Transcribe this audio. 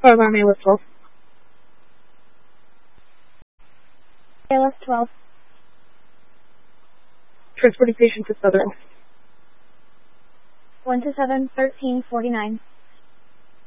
Alarm ALS 12. ALS 12. Transporting patient to Southern. 1 to 7, 1349.